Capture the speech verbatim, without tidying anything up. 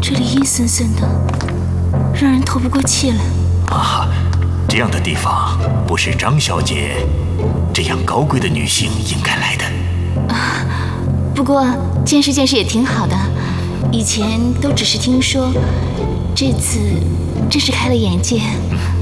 这里阴森森的，让人透不过气来。 啊，这样的地方不是张小姐这样高贵的女性应该来的。 啊，不过见识见识也挺好的，以前都只是听说，这次真是开了眼界。 嗯